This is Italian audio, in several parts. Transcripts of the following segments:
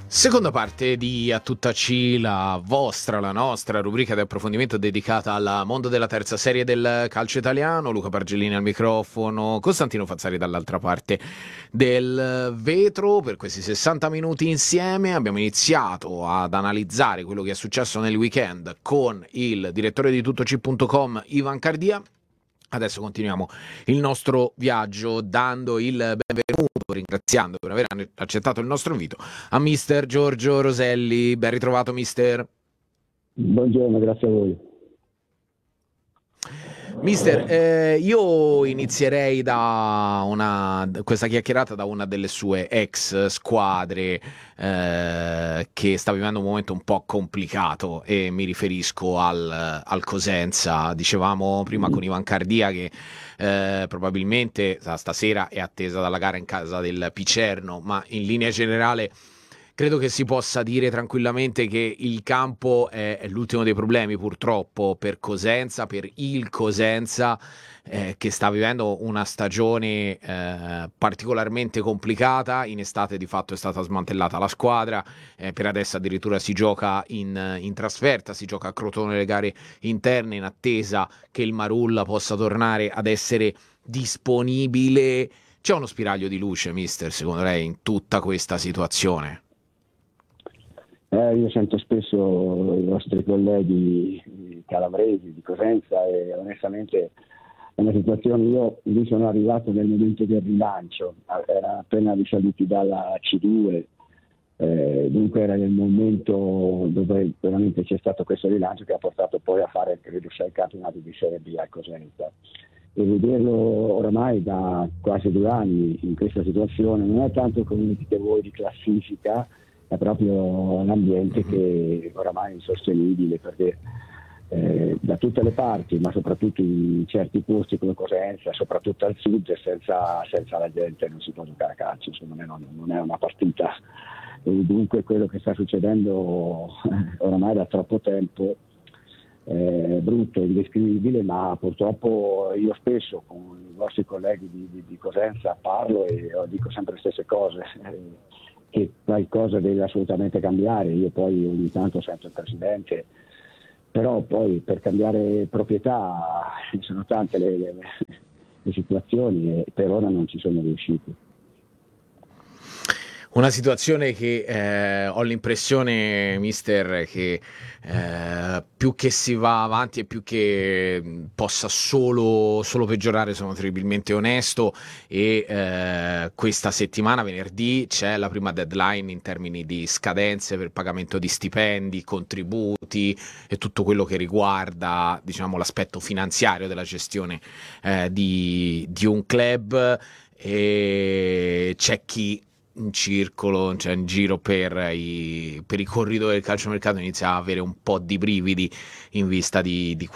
Seconda parte di A Tutta C, la nostra rubrica di approfondimento dedicata al mondo della terza serie del calcio italiano. Luca Pargellini al microfono, Costantino Fazzari dall'altra parte del vetro. Per questi 60 minuti insieme abbiamo iniziato ad analizzare quello che è successo nel weekend con il direttore di tuttoc.com Ivan Cardia. Adesso continuiamo il nostro viaggio dando il benvenuto, ringraziando per aver accettato il nostro invito a mister Giorgio Roselli. Ben ritrovato, mister. Buongiorno, grazie a voi. Mister, io inizierei da questa chiacchierata da una delle sue ex squadre che sta vivendo un momento un po' complicato, e mi riferisco al Cosenza. Dicevamo prima con Ivan Cardia che probabilmente stasera è attesa dalla gara in casa del Picerno, ma in linea generale credo che si possa dire tranquillamente che il campo è l'ultimo dei problemi, purtroppo, per Cosenza, per il Cosenza, che sta vivendo una stagione particolarmente complicata. In estate di fatto è stata smantellata la squadra, per adesso addirittura si gioca in trasferta, si gioca a Crotone le gare interne in attesa che il Marulla possa tornare ad essere disponibile. C'è uno spiraglio di luce, mister, secondo lei, in tutta questa situazione? Io sento spesso i vostri colleghi calabresi di Cosenza e onestamente è una situazione, io lì sono arrivato nel momento del rilancio, era appena risaliti dalla C2, dunque era nel momento dove veramente c'è stato questo rilancio che ha portato poi a fare credo 6 campionati di Serie B al Cosenza. E vederlo oramai da quasi 2 anni in questa situazione non è tanto come dite voi di classifica, è proprio l'ambiente che oramai è insostenibile perché da tutte le parti, ma soprattutto in certi posti come Cosenza, soprattutto al sud, senza la gente non si può giocare a calcio, secondo me non è una partita. E dunque quello che sta succedendo oramai da troppo tempo è brutto, indescrivibile, ma purtroppo io spesso con i vostri colleghi di Cosenza parlo e dico sempre le stesse cose. Che qualcosa deve assolutamente cambiare. Io poi ogni tanto sento il presidente, però poi per cambiare proprietà sono tante le situazioni e per ora non ci sono riusciti. Una situazione che ho l'impressione, mister, che più che si va avanti e più che possa solo peggiorare. Sono terribilmente onesto, e questa settimana, venerdì, c'è la prima deadline in termini di scadenze per pagamento di stipendi, contributi e tutto quello che riguarda, diciamo, l'aspetto finanziario della gestione di un club. E c'è chi in circolo, cioè in giro per i corridoi del calciomercato, inizia a avere un po' di brividi in vista di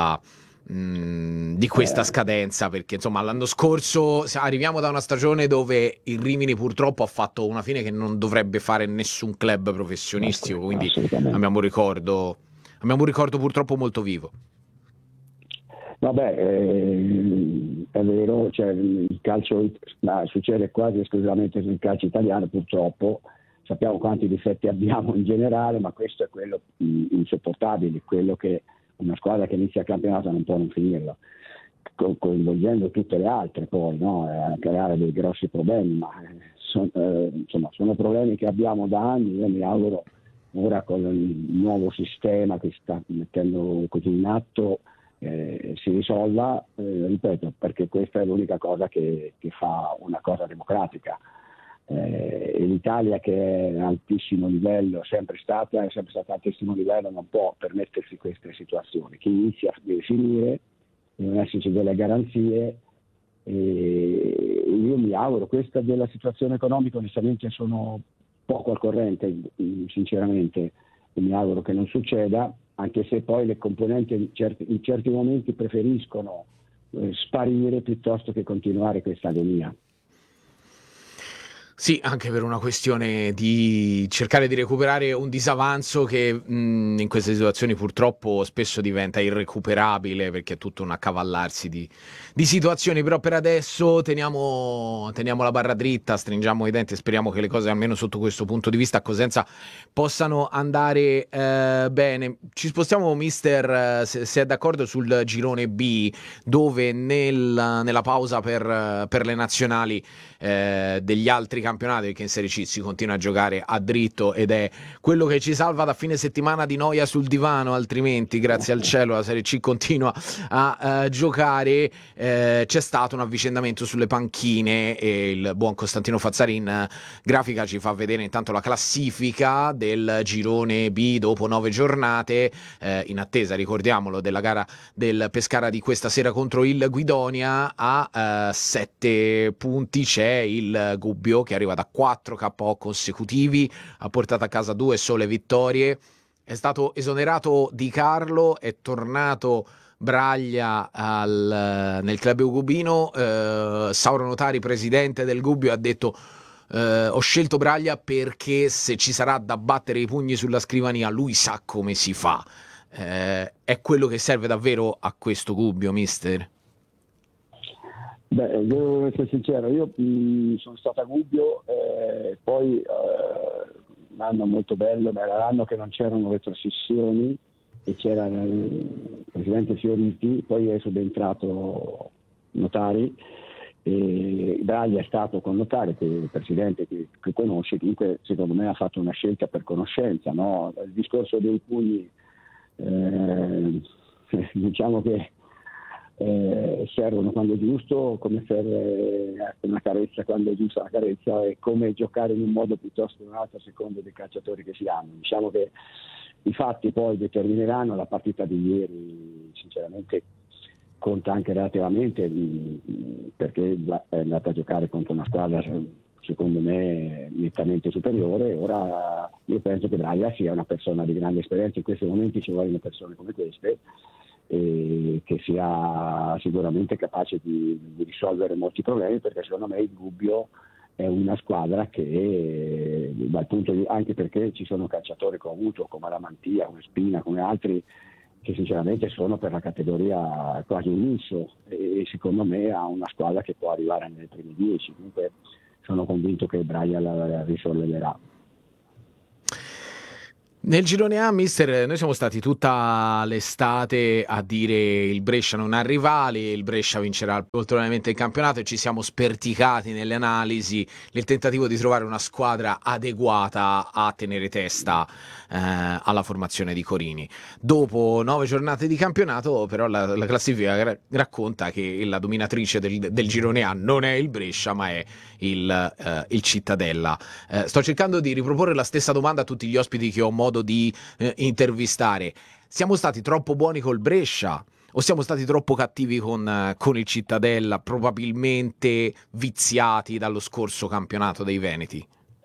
questa scadenza, perché insomma l'anno scorso arriviamo da una stagione dove il Rimini purtroppo ha fatto una fine che non dovrebbe fare nessun club professionistico, quindi Assolutamente. abbiamo un ricordo purtroppo molto vivo. Vabbè, è vero, cioè, il calcio succede quasi esclusivamente sul calcio italiano, purtroppo. Sappiamo quanti difetti abbiamo in generale, ma questo è quello insopportabile, quello che una squadra che inizia il campionato non può non finirlo, coinvolgendo tutte le altre poi, no? A creare dei grossi problemi, ma sono problemi che abbiamo da anni. Io mi auguro ora con il nuovo sistema che sta mettendo così in atto si risolva, ripeto, perché questa è l'unica cosa che fa una cosa democratica. E l'Italia, che è a altissimo livello, è sempre stata a altissimo livello, non può permettersi queste situazioni. Chi inizia deve finire, devono esserci delle garanzie, e io mi auguro, questa della situazione economica onestamente sono poco al corrente, sinceramente, e mi auguro che non succeda, anche se poi le componenti in certi momenti preferiscono sparire piuttosto che continuare questa agonia. Sì, anche per una questione di cercare di recuperare un disavanzo che in queste situazioni purtroppo spesso diventa irrecuperabile perché è tutto un accavallarsi di situazioni, però per adesso teniamo la barra dritta, stringiamo i denti e speriamo che le cose almeno sotto questo punto di vista a Cosenza possano andare bene. Ci spostiamo, mister, se è d'accordo, sul girone B, dove nella pausa per le nazionali degli altri campionati, perché in Serie C si continua a giocare a dritto ed è quello che ci salva da fine settimana di noia sul divano, altrimenti grazie al cielo la Serie C continua a giocare. C'è stato un avvicendamento sulle panchine e il buon Costantino Fazzari in grafica ci fa vedere intanto la classifica del girone B dopo 9 giornate, in attesa, ricordiamolo, della gara del Pescara di questa sera contro il Guidonia. A 7 punti c'è il Gubbio che arriva da 4 KO consecutivi, ha portato a casa 2 sole vittorie, è stato esonerato Di Carlo, è tornato Braglia nel club gubino. Sauro Notari, presidente del Gubbio, ha detto ho scelto Braglia perché se ci sarà da battere i pugni sulla scrivania lui sa come si fa. È quello che serve davvero a questo Gubbio, mister? Beh, devo essere sincero, io sono stato a Gubbio, poi un anno molto bello, ma era l'anno che non c'erano retrocessioni e c'era il presidente Fioriti, poi è subentrato Notari, e Braglia è stato con Notari, che è il presidente che conosci, comunque secondo me ha fatto una scelta per conoscenza, no? Il discorso dei pugni, diciamo che servono quando è giusto, come serve una carezza quando è giusta la carezza, e come giocare in un modo piuttosto che in un altro a seconda dei calciatori che si hanno. Diciamo che i fatti poi determineranno. La partita di ieri sinceramente conta anche relativamente, perché è andata a giocare contro una squadra secondo me nettamente superiore. Ora io penso che Braia sia una persona di grande esperienza, in questi momenti ci vogliono persone come queste, e che sia sicuramente capace di risolvere molti problemi, perché secondo me il Gubbio è una squadra che dal punto di, anche perché ci sono calciatori che ho avuto come Ramantia, come Spina, come altri, che sinceramente sono per la categoria quasi un lusso, e secondo me ha una squadra che può arrivare nelle prime 10. Comunque sono convinto che Braia la risolleverà. Nel girone A, mister, noi siamo stati tutta l'estate a dire il Brescia non ha rivali, il Brescia vincerà probabilmente il campionato, e ci siamo sperticati nelle analisi nel tentativo di trovare una squadra adeguata a tenere testa alla formazione di Corini. Dopo 9 giornate di campionato, però, la classifica racconta che la dominatrice del girone A non è il Brescia, ma è il Cittadella. Sto cercando di riproporre la stessa domanda a tutti gli ospiti che ho modo di intervistare. Siamo stati troppo buoni col Brescia o siamo stati troppo cattivi con il Cittadella, probabilmente viziati dallo scorso campionato dei Veneti?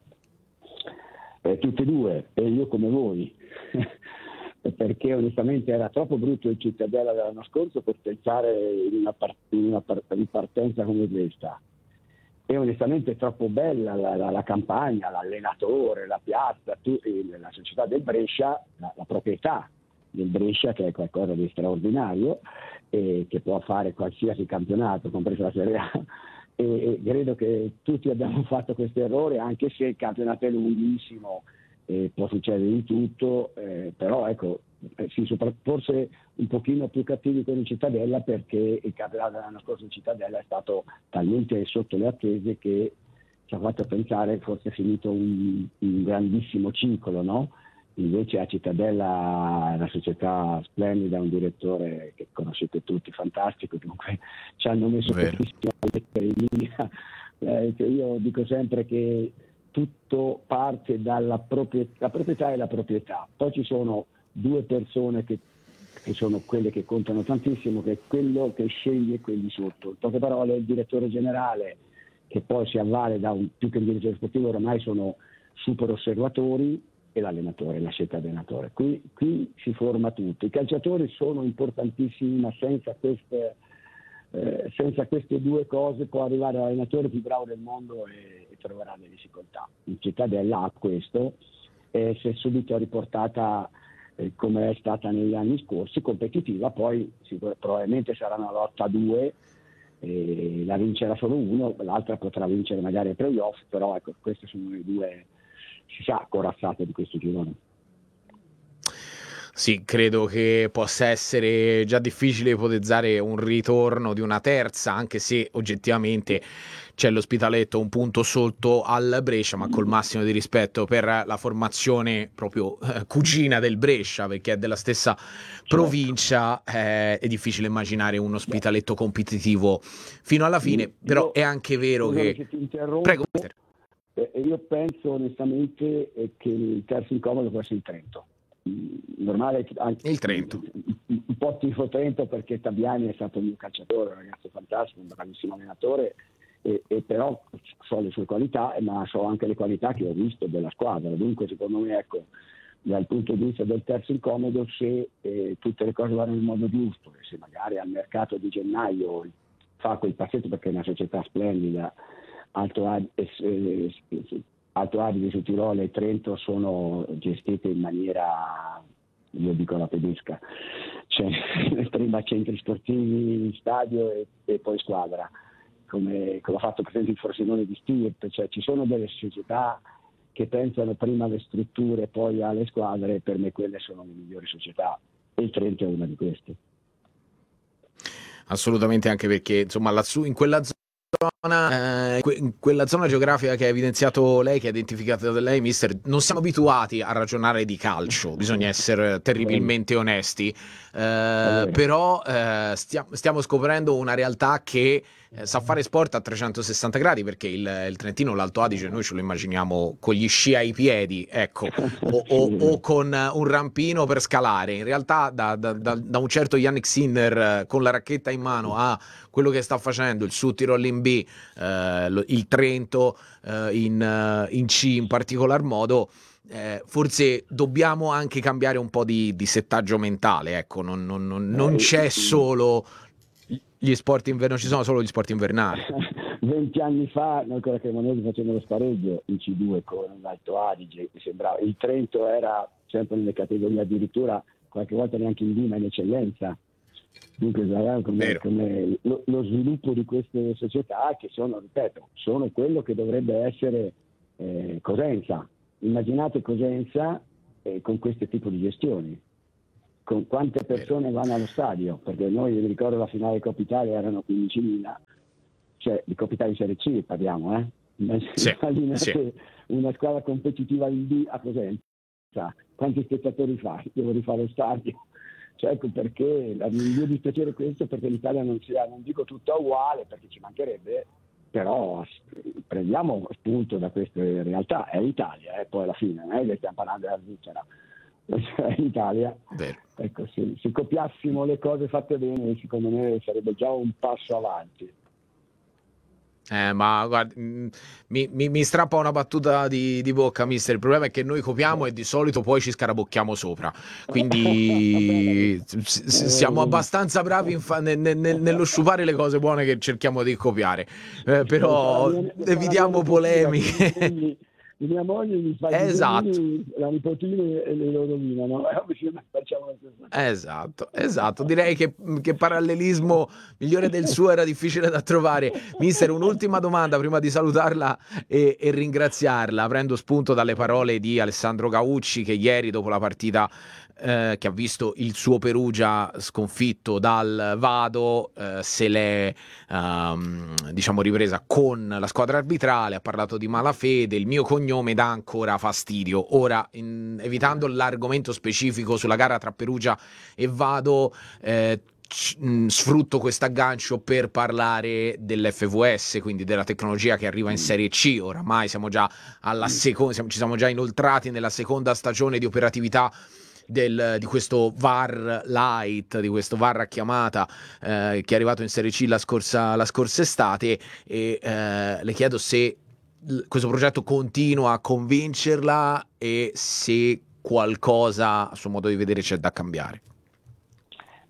Tutte e due, e io come voi. Perché onestamente era troppo brutto il Cittadella dell'anno scorso per pensare in una ripartenza come questa. E onestamente è troppo bella la campagna, l'allenatore, la piazza, la società del Brescia, la proprietà del Brescia, che è qualcosa di straordinario e che può fare qualsiasi campionato, compresa la Serie A. E credo che tutti abbiamo fatto questo errore, anche se il campionato è lunghissimo e può succedere di tutto, però ecco, forse un pochino più cattivi con il Cittadella, perché il campionato dell'anno scorso in Cittadella è stato talmente sotto le attese che ci ha fatto pensare fosse finito un grandissimo ciclo, no? Invece a Cittadella è una società splendida, un direttore che conoscete tutti, fantastico, comunque ci hanno messo pochissimo a mettere in linea. Io dico sempre che tutto parte dalla la proprietà e la proprietà. Poi ci sono due persone che sono quelle che contano tantissimo, che è quello che sceglie quelli sotto. In poche parole, il direttore generale, che poi si avvale da più che un direttore sportivo, ormai sono super osservatori, e l'allenatore, la scelta dell'allenatore. Qui si forma tutto. I calciatori sono importantissimi, ma senza queste senza queste due cose può arrivare l'allenatore più bravo del mondo e troverà delle difficoltà. In Cittadella ha questo e si è subito riportata come è stata negli anni scorsi, competitiva, poi probabilmente sarà una lotta a due, la vincerà solo uno, l'altra potrà vincere magari ai playoff, però ecco, queste sono le due, si sa, corazzate di questo girone. Sì, credo che possa essere già difficile ipotizzare un ritorno di una terza, anche se oggettivamente c'è l'Ospitaletto un punto sotto al Brescia, ma col massimo di rispetto per la formazione proprio cugina del Brescia, perché è della stessa provincia, è difficile immaginare un Ospitaletto competitivo fino alla fine, però è anche vero che... Se ti interrompo, Prego, io penso onestamente che il terzo incomodo può essere il Trento. Normale anche il Trento, un po' tifo Trento perché Tabiani è stato un mio calciatore, un ragazzo fantastico, un bravissimo allenatore, e però so le sue qualità, ma so anche le qualità che ho visto della squadra. Dunque secondo me, ecco, dal punto di vista del terzo incomodo, se tutte le cose vanno in modo giusto e se magari al mercato di gennaio fa quel passetto, perché è una società splendida, Alto Adige su Tirolo e Trento sono gestite in maniera, io dico la tedesca, cioè prima centri sportivi, stadio e poi squadra, come ha fatto per esempio il Frosinone di Stirpe, cioè ci sono delle società che pensano prima alle strutture poi alle squadre, per me quelle sono le migliori società e il Trento è una di queste. Assolutamente, anche perché insomma lassù in quella zona, in quella zona geografica che ha evidenziato lei, che ha identificato da lei, mister, non siamo abituati a ragionare di calcio, bisogna essere terribilmente onesti, però stiamo scoprendo una realtà che sa fare sport a 360 gradi, perché il Trentino, l'Alto Adige, noi ce lo immaginiamo con gli sci ai piedi, ecco, o con un rampino per scalare. In realtà da un certo Yannick Sinner con la racchetta in mano a quello che sta facendo il Südtirol in B, il Trento in C in particolar modo, forse dobbiamo anche cambiare un po' di settaggio mentale, ecco, non c'è solo gli sport invernali, ci sono solo gli sport invernali. 20 anni fa noi con la Cremonese facevamo lo spareggio in C2 con l'Alto Adige, mi sembrava. Il Trento era sempre nelle categorie, addirittura qualche volta neanche in B, ma in eccellenza. Dunque come lo sviluppo di queste società, che sono, ripeto, sono quello che dovrebbe essere Cosenza. Immaginate Cosenza con questo tipo di gestioni, con quante persone vanno allo stadio, perché noi, mi ricordo, la finale Coppa Italia erano 15.000, cioè di Coppa Italia Serie C parliamo, immaginate una squadra competitiva in B a Cosenza, quanti spettatori fa? Devo rifare lo stadio. Cioè, ecco perché il mio dispiacere è questo, perché l'Italia non sia, non dico tutta uguale, perché ci mancherebbe, però prendiamo spunto da queste realtà. È l'Italia, poi alla fine non è che stiamo parlando della Svizzera, è l'Italia. Ecco, se copiassimo le cose fatte bene, secondo me sarebbe già un passo avanti. Ma guarda, mi strappa una battuta di bocca, mister. Il problema è che noi copiamo e di solito poi ci scarabocchiamo sopra, quindi siamo abbastanza bravi nello sciupare le cose buone che cerchiamo di copiare, però evitiamo polemiche. Mia moglie mi fa la nipotina e le loro rovinano. Facciamo la stessa. Esatto. Direi che parallelismo migliore del suo era difficile da trovare. Mister, un'ultima domanda prima di salutarla e ringraziarla. Prendo spunto dalle parole di Alessandro Gaucci, che ieri, dopo la partita che ha visto il suo Perugia sconfitto dal Vado, se l'è diciamo ripresa con la squadra arbitrale, ha parlato di malafede. Il mio cognome dà ancora fastidio. Ora, evitando l'argomento specifico sulla gara tra Perugia e Vado, sfrutto questo aggancio per parlare dell'FVS, quindi della tecnologia che arriva in Serie C. Oramai siamo già alla seconda, ci siamo già inoltrati nella seconda stagione di operatività di questo VAR light, di questo VAR a chiamata che è arrivato in Serie C la scorsa estate, e le chiedo se questo progetto continua a convincerla e se qualcosa a suo modo di vedere c'è da cambiare.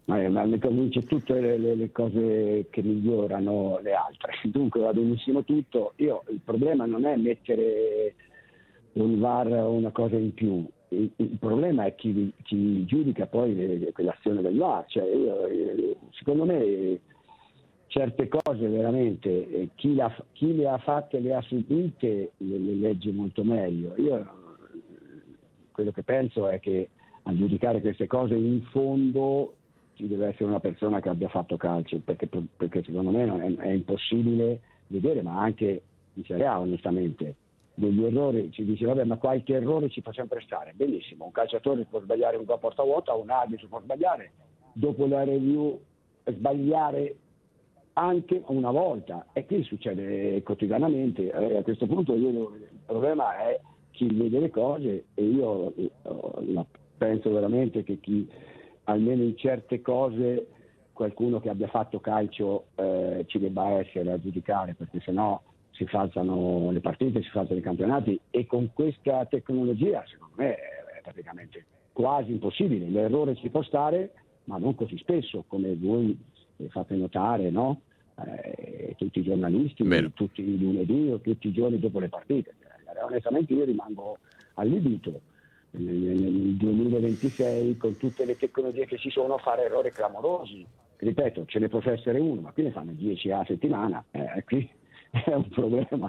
ma mi convince tutte le cose che migliorano le altre, dunque va benissimo tutto. Il problema non è mettere un VAR o una cosa in più, il problema è chi giudica poi quell'azione del VAR, cioè secondo me certe cose veramente chi le ha fatte, le ha subite, le legge molto meglio. Io quello che penso è che a giudicare queste cose in fondo ci deve essere una persona che abbia fatto calcio, perché secondo me è impossibile vedere, ma anche in Serie A onestamente, degli errori, ci dice vabbè, ma qualche errore ci fa sempre stare, benissimo, un calciatore può sbagliare un gol a porta vuota, un arbitro può sbagliare, dopo la review sbagliare anche una volta, e qui succede quotidianamente. A questo punto il problema è chi vede le cose, e io penso veramente che chi almeno in certe cose, qualcuno che abbia fatto calcio ci debba essere a giudicare, perché sennò si falsano le partite, si falsano i campionati, e con questa tecnologia secondo me è praticamente quasi impossibile. L'errore ci può stare, ma non così spesso come voi fate notare, no? Tutti i giornalisti, tutti i lunedì o tutti i giorni dopo le partite. Onestamente io rimango allibito nel 2026, con tutte le tecnologie che ci sono, a fare errori clamorosi. Ripeto, ce ne può essere uno, ma qui ne fanno 10 a settimana, qui è un problema.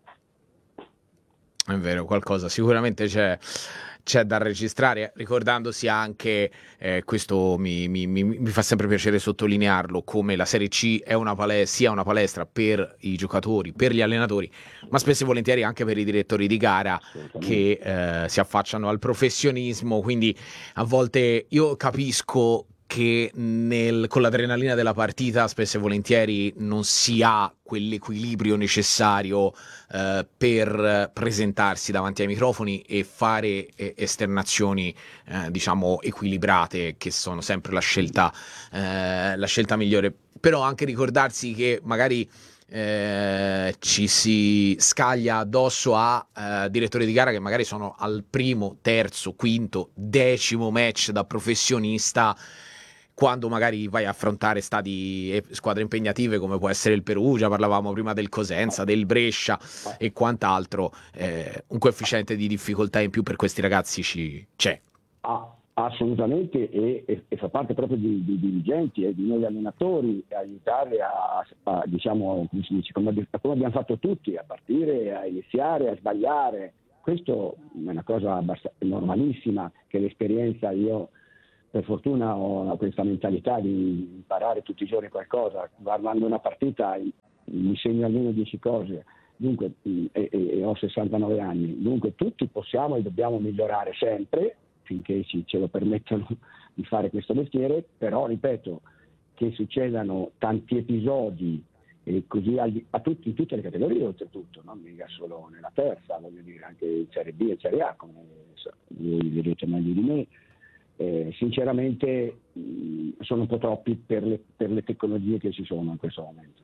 È vero, qualcosa sicuramente c'è da registrare, ricordandosi anche, questo mi fa sempre piacere sottolinearlo, come la Serie C è sia una palestra per i giocatori, per gli allenatori, ma spesso e volentieri anche per i direttori di gara che si affacciano al professionismo, quindi a volte io capisco che con l'adrenalina della partita spesso e volentieri non si ha quell'equilibrio necessario per presentarsi davanti ai microfoni e fare esternazioni diciamo equilibrate, che sono sempre la scelta migliore. Però anche ricordarsi che magari ci si scaglia addosso a direttori di gara che magari sono al primo, terzo, quinto, 10° match da professionista, quando magari vai a affrontare squadre impegnative come può essere il Perugia, parlavamo prima del Cosenza, del Brescia e quant'altro, un coefficiente di difficoltà in più per questi ragazzi c'è. Assolutamente, e fa parte proprio di dirigenti e di noi allenatori aiutarli a diciamo, come si dice, come abbiamo fatto tutti, a partire, a iniziare, a sbagliare. Questo è una cosa normalissima, che l'esperienza, io per fortuna ho questa mentalità di imparare tutti i giorni qualcosa, guardando una partita mi segno almeno 10 cose, dunque, e ho 69 anni, dunque tutti possiamo e dobbiamo migliorare sempre, finché ce lo permettono di fare questo mestiere, però ripeto, che succedano tanti episodi così in tutte le categorie oltretutto, non mica solo nella terza, voglio dire anche in Serie B e Serie A, come voi vedete meglio di me. Sinceramente sono un po' troppi per le tecnologie che ci sono in questo momento.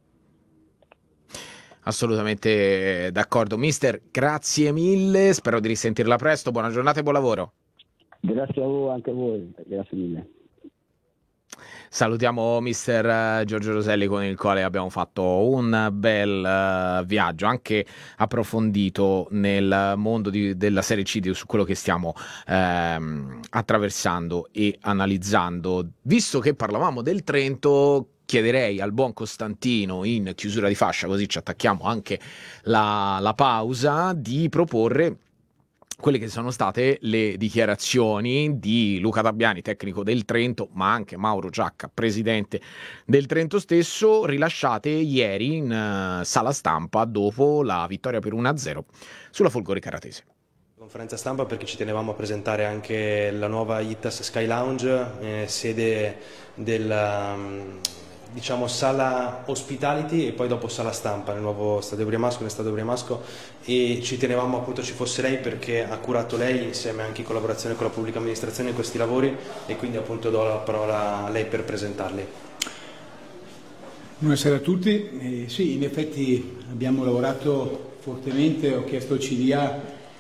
Assolutamente d'accordo, mister, grazie mille, spero di risentirla presto, buona giornata e buon lavoro. Grazie a voi, anche a voi, grazie mille. Salutiamo mister Giorgio Roselli, con il quale abbiamo fatto un bel viaggio anche approfondito nel mondo della Serie C, su quello che stiamo attraversando e analizzando. Visto che parlavamo del Trento, chiederei al buon Costantino, in chiusura di fascia, così ci attacchiamo anche la pausa, di proporre quelle che sono state le dichiarazioni di Luca Dabbiani, tecnico del Trento, ma anche Mauro Giacca, presidente del Trento stesso, rilasciate ieri in sala stampa dopo la vittoria per 1-0 sulla Folgore Caratese. Conferenza stampa perché ci tenevamo a presentare anche la nuova ITAS Sky Lounge, sede del diciamo sala hospitality e poi dopo sala stampa nel nuovo Stadio Briamasco, e ci tenevamo appunto ci fosse lei, perché ha curato lei insieme anche in collaborazione con la pubblica amministrazione questi lavori, e quindi appunto do la parola a lei per presentarli. Buonasera a tutti. Sì, in effetti abbiamo lavorato fortemente, ho chiesto al CDA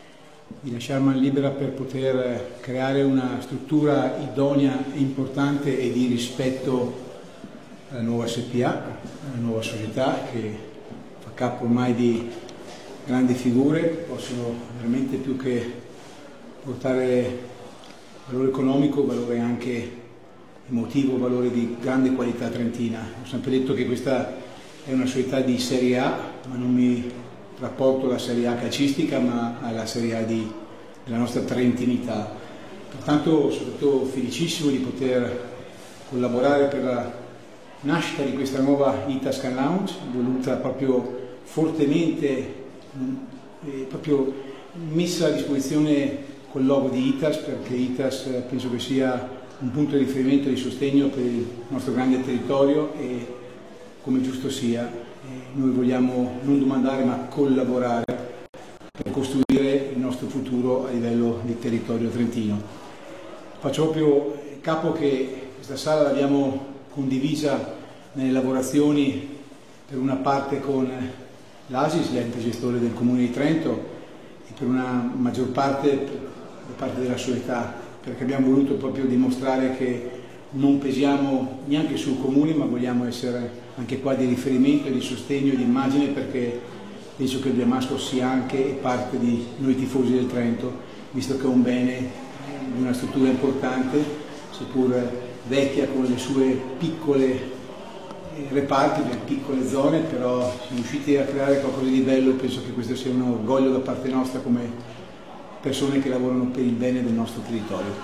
di lasciare man libera per poter creare una struttura idonea e importante e di rispetto alla nuova SPA, alla nuova società che fa capo ormai di grandi figure, possono veramente più che portare valore economico, valore anche emotivo, valore di grande qualità trentina. Ho sempre detto che questa è una società di Serie A, ma non mi rapporto alla Serie A calcistica, ma alla Serie A della nostra trentinità. Pertanto sono stato felicissimo di poter collaborare per la nascita di questa nuova ITA Sky Lounge, voluta proprio fortemente, proprio messa a disposizione col logo di ITAS, perché ITAS penso che sia un punto di riferimento e di sostegno per il nostro grande territorio e come giusto sia, noi vogliamo non domandare ma collaborare per costruire il nostro futuro a livello di territorio trentino. Faccio proprio capo che questa sala l'abbiamo condivisa nelle lavorazioni per una parte con l'ASIS, l'ente gestore del Comune di Trento, e per una maggior parte da parte della società, perché abbiamo voluto proprio dimostrare che non pesiamo neanche sul Comune, ma vogliamo essere anche qua di riferimento e di sostegno e di immagine, perché penso che il Bergamasco sia anche parte di noi tifosi del Trento, visto che è un bene di una struttura importante, seppur vecchia con le sue piccole reparti, le piccole zone, però siamo riusciti a creare qualcosa di bello e penso che questo sia un orgoglio da parte nostra come persone che lavorano per il bene del nostro territorio.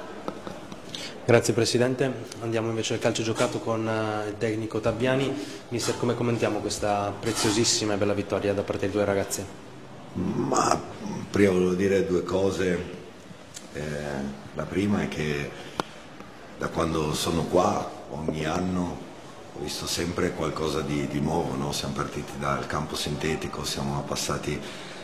Grazie Presidente, andiamo invece al calcio giocato con il tecnico Tabbiani. Mister, come commentiamo questa preziosissima e bella vittoria da parte dei due ragazzi? Ma prima volevo dire due cose. La prima è che da quando sono qua ogni anno ho visto sempre qualcosa di nuovo, no? Siamo partiti dal campo sintetico, siamo passati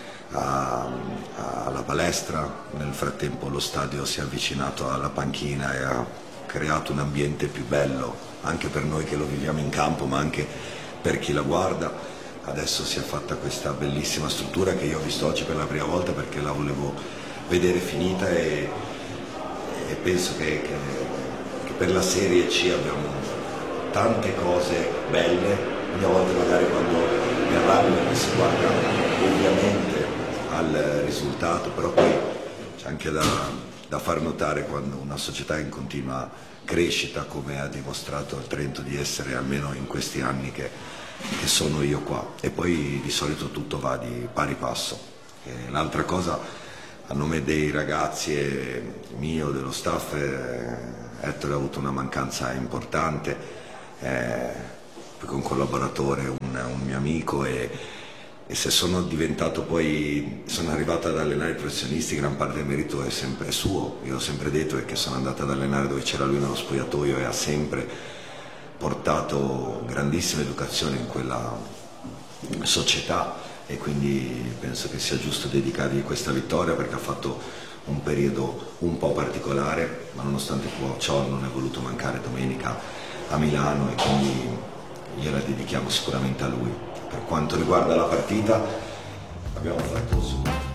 alla palestra, nel frattempo lo stadio si è avvicinato alla panchina e ha creato un ambiente più bello anche per noi che lo viviamo in campo, ma anche per chi la guarda. Adesso si è fatta questa bellissima struttura che io ho visto oggi per la prima volta perché la volevo vedere finita e penso che per la Serie C abbiamo tante cose belle. Ogni volta magari quando mi arrabbio si guarda ovviamente al risultato, però poi c'è anche da far notare quando una società è in continua crescita, come ha dimostrato il Trento di essere almeno in questi anni che sono io qua, e poi di solito tutto va di pari passo. L'altra cosa, a nome dei ragazzi e mio, dello staff, Ettore ha avuto una mancanza importante, perché un collaboratore, un mio amico, e se sono arrivato ad allenare i professionisti, gran parte del merito è sempre suo. Io ho sempre detto che sono andato ad allenare dove c'era lui nello spogliatoio e ha sempre portato grandissima educazione in quella società, e quindi penso che sia giusto dedicargli questa vittoria perché ha fatto un periodo un po' particolare, ma nonostante ciò non è voluto mancare domenica a Milano, e quindi gliela dedichiamo sicuramente a lui. Per quanto riguarda la partita, abbiamo fatto